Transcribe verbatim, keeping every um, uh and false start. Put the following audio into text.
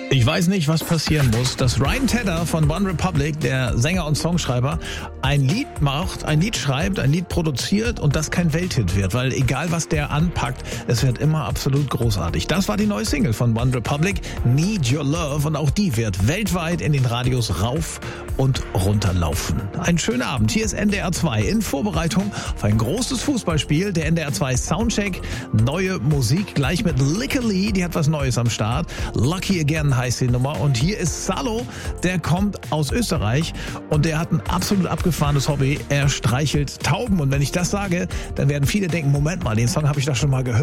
Ich weiß nicht, was passieren muss, dass Ryan Tedder von OneRepublic, der Sänger und Songschreiber, ein Lied macht, ein Lied schreibt, ein Lied produziert und das kein Welthit wird, weil egal was der anpackt, es wird immer absolut großartig. Das war die neue Single von OneRepublic, Need Your Love, und auch die wird weltweit in den Radios rauf und runter laufen. Ein schöner Abend, hier ist N D R zwei in Vorbereitung auf ein großes Fußballspiel, der N D R zwei Soundcheck, neue Musik, gleich mit Licker Lee, die hat was Neues am Start, Lucky Again heißt die Nummer, und hier ist Salo, der kommt aus Österreich und der hat ein absolut abgefahrenes Hobby, er streichelt Tauben, und wenn ich das sage, dann werden viele denken, Moment mal, den Song habe ich doch schon mal gehört.